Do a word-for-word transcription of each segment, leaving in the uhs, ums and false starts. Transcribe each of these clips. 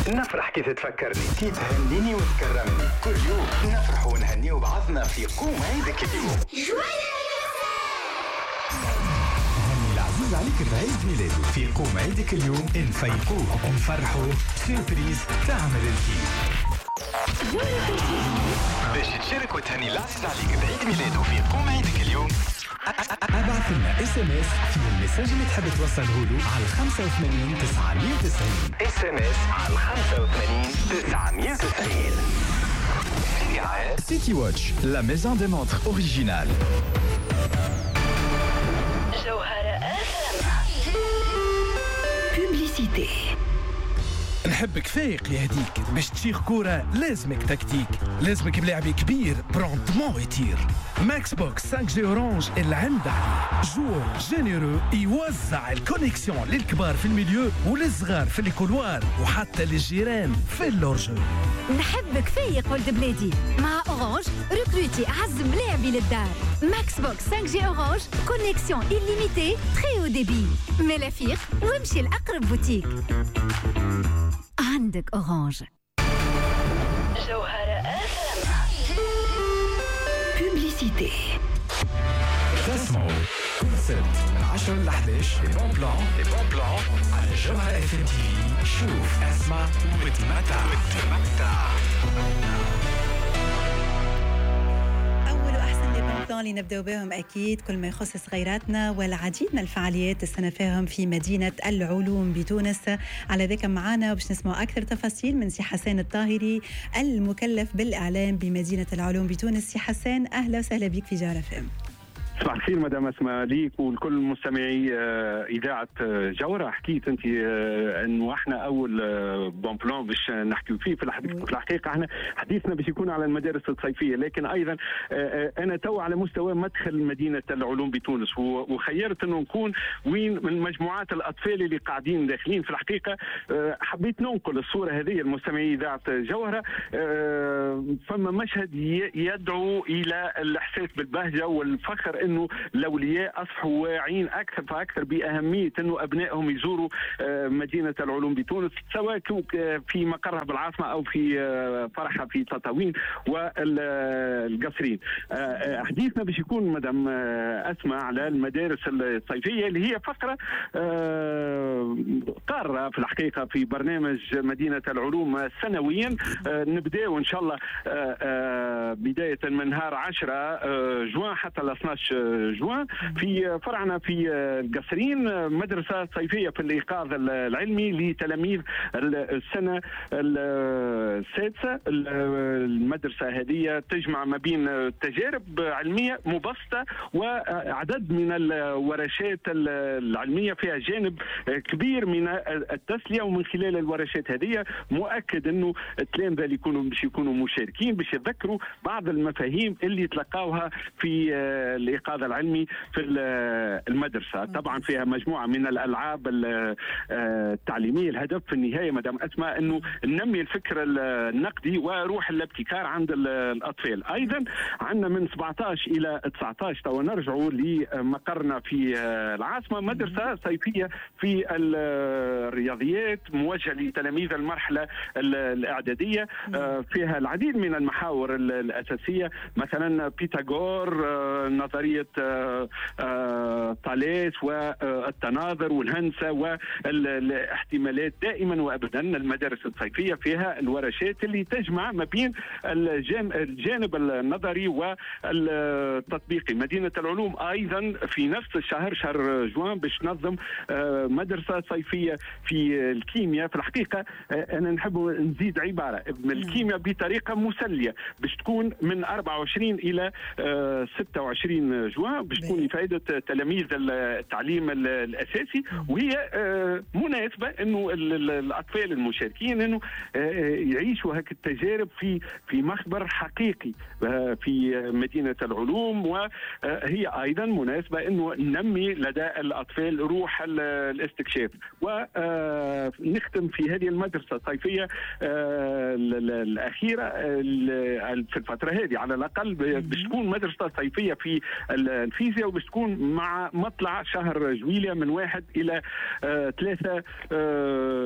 نفرح كي تتفكرني، كي تهنيني وتكرمني. كل يوم نفرح ونهني بعضنا في قوم عيدك اليوم. هني العزيز عليك بعيد ميلاده في قوم عيدك اليوم. نفيقوه ونفرحوا سيربريز تعمل الكيف. باش تشارك وتهني العزيز عليك بعيد ميلاده في قوم عيدك اليوم، ابعث لنا اس ام اس في المساج اللي تحب توصله له على خمسة وثمانين تسعمية وتسعين. اس ام اس على خمسة وثمانين تسعمية وتسعين. City Watch, la maison des montres originale. جوهرة اف ام. Publicité. نحبك فايق يا هديك، باش تشيخ كورة لازمك تكتيك، لازمك بلاعب كبير بروندمون يطير. ماكس بوكس خمسة جي اورانج اللي عنده عليه جور جينيرو يوزع الكونيكسيون للكبار في الميليو وللصغار في الكولوار وحتى للجيران في اللورجو. نحبك فايق ولد بلادي، مع اورانج ريكروتي اعز ملاعبي للدار. ماكس بوكس خمسة جي اورانج كونيكسيون إليميتي تري او ديبي. مالا فيق وامشي لأقرب بوتيك. عندك اورانج. جوهرة اف ام. Publicité. تسمعوا كونسبت من عشرة ل إحداش لي بون بلان لي بون بلان على جوهرة اف ام تي في. شوف اسمع وتمتع وتمتع. اللي نبدأ بهم أكيد كل ما يخص صغيراتنا والعديد من الفعاليات السنة فيهم في مدينة العلوم بتونس. على ذلك معنا باش نسمع أكثر تفاصيل من سي حسان الطاهري المكلف بالإعلام بمدينة العلوم بتونس. سي حسان أهلا وسهلا بك في جارة فهم. صباح الخير مدام اسماء ليك ولكل مستمعي اذاعه جوهره. حكيت انت انه احنا اول بون بلان باش نحكيو فيه في الحقيقه. احنا حديثنا باش يكون على المدارس الصيفيه، لكن ايضا انا تو على مستوى مدخل مدينه العلوم بتونس، وخيرت انه نكون وين من مجموعات الاطفال اللي قاعدين داخلين. في الحقيقه حبيت ننقل الصوره هذه لمستمعي اذاعه جوهره. فما مشهد يدعو الى الاحساس بالبهجه والفخر انه الاولياء اصبحوا واعيين اكثر فاكثر باهميه انه ابنائهم يزوروا مدينه العلوم بتونس، سواء في مقرها بالعاصمه او في فرحها في تطاوين والقصرين. حديثنا باش يكون مدام اسمع على المدارس الصيفيه اللي هي فقره قاره في الحقيقه في برنامج مدينه العلوم سنويا. نبداو ان شاء الله بدايه من نهار عشرة جوان حتى ل اثناش جوان في فرعنا في القصرين، مدرسة صيفية في الإيقاظ العلمي لتلاميذ السنة السادسة. المدرسة هذه تجمع ما بين تجارب علمية مبسطة وعدد من الورشات العلمية فيها جانب كبير من التسلية، ومن خلال الورشات هذه مؤكد أنه التلامذة اللي يكونوا باش يكونوا مشاركين باش يتذكروا بعض المفاهيم اللي تلقاوها في الإيقاظ العلمي في المدرسة. طبعا فيها مجموعة من الألعاب التعليمية. الهدف في النهاية مدام أسماء أنه ننمي الفكر النقدي وروح الابتكار عند الأطفال. أيضا عندنا من سبعة عشر إلى تسعة عشر تو نرجعوا لمقرنا في العاصمة، مدرسة صيفية في الرياضيات موجهة لتلاميذ المرحلة الإعدادية. فيها العديد من المحاور الأساسية، مثلا بيتاغور، نظرية طاليس والتناظر والهندسة والاحتمالات. دائما وأبدا المدارس الصيفية فيها الورشات اللي تجمع ما بين الجانب النظري والتطبيقي. مدينة العلوم أيضا في نفس الشهر شهر جوان باش تنظم مدرسة صيفية في الكيمياء. في الحقيقة أنا نحب نزيد عبارة الكيمياء بطريقة مسلية باش تكون من أربعة وعشرين إلى ستة وعشرين جوان باش تكون لفائدة تلاميذ التعليم الأساسي، وهي مناسبة إنه الأطفال المشاركين إنه يعيشوا هك التجارب في في مخبر حقيقي في مدينة العلوم. وهي أيضا مناسبة إنه ننمي لدى الأطفال روح الاستكشاف. ونختم في هذه المدرسة الصيفية الأخيرة في الفترة هذه على الأقل باش تكون مدرسة صيفية في الفيزياء، وباش تكون مع مطلع شهر جويلية من واحد إلى ثلاثة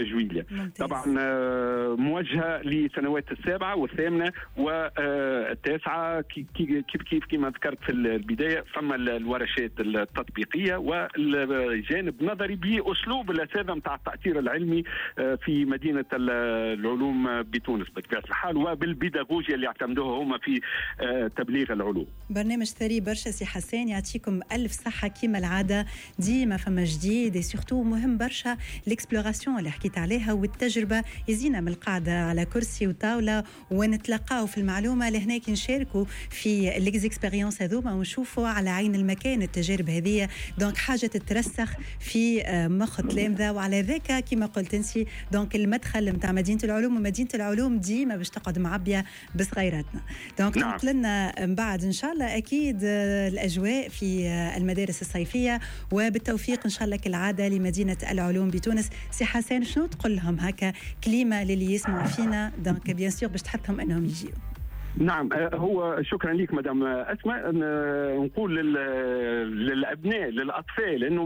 جويليا. طبعا موجهه لسنوات السابعه والثامنه والتاسعه كيف كيف كما ذكرت في البدايه، فما الورشات التطبيقيه والجانب النظري باسلوب الاساتذه نتاع التاثير العلمي في مدينه العلوم بتونس بطبيعه الحال، وبالبيداغوجيا اللي اعتمدوها هما في تبليغ العلوم. برنامج ثري برشا سي حسين، يعطيكم الف صحه كيما العاده، ديما فما جديد سورتو مهم برشا ليكسبلوراسيون اللي حكيت عليها والتجربه، يزينا من القعده على كرسي وطاوله ونتلقاو في المعلومه لهنا كي نشاركوا في ليكسبيريونس هذوما ونشوفوا على عين المكان التجارب هذه، دونك حاجه تترسخ في مخ تلامذه، وعلى ذاك كما قلت انت دونك المدخل نتاع مدينه العلوم، ومدينه العلوم ديما باش تقعد معبيه بصغيراتنا. دونك نعم. نقول لنا من بعد ان شاء الله اكيد الاجواء في المدارس الصيفيه، وبالتوفيق ان شاء الله كالعاده لمدينه العلوم بتونس. سي حسين شنو تقول لهم هكا كلمه للي يسمعوا فينا دونك بيان سور باش تحثهم انهم يجيوا؟ نعم، هو شكرا لك مدام أسماء. نقول للأبناء للأطفال أنهم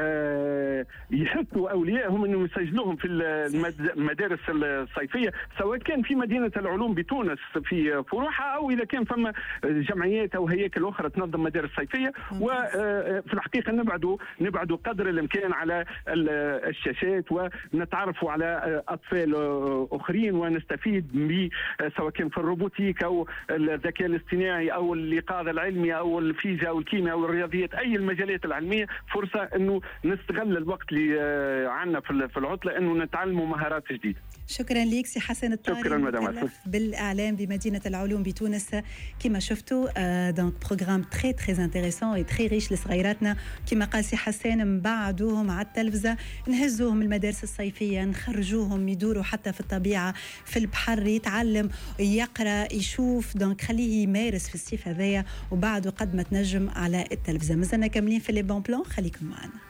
يحثوا أوليائهم أنهم يسجلوهم في المدارس الصيفية، سواء كان في مدينة العلوم بتونس في فروعها، أو إذا كان فما جمعيات أو هياكل أخرى تنظم مدارس صيفية. وفي الحقيقة نبعدوا نبعدوا قدر الإمكان على الشاشات، ونتعرفوا على أطفال آخرين، ونستفيد سواء كان في الروبوتيك أو الذكاء الاصطناعي أو الإيقاظ العلمي أو الفيزياء أو الكيمياء أو الرياضيات، أي المجالات العلمية فرصة أنه نستغل الوقت اللي عندنا في العطلة أنه نتعلموا مهارات جديدة. شكرا لك سي حسن الطاري، شكرا مدام بالاعلام بمدينه العلوم بتونس. كما شفتوا آه دونك بروغرام تري تري انتريسون اي تري ريش لصغيراتنا، كما قال سي حسن نبعدوهم على التلفزه، نهزوهم المدارس الصيفيه، نخرجوهم يدوروا حتى في الطبيعه في البحر، يتعلم يقرا يشوف، دونك خليه يمارس في الصيف هذايا، وبعده قد ما تنجم على التلفزه. مازلنا كاملين في لي بون بلان، خليكم معنا.